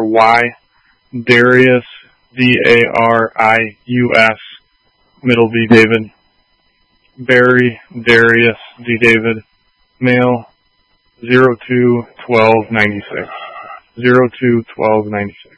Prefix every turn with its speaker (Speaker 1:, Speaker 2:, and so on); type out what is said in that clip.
Speaker 1: Y, Darius, D-A-R-I-U-S, middle V David, Barry, Darius, D David, male, 02-12-96, 02-12-96.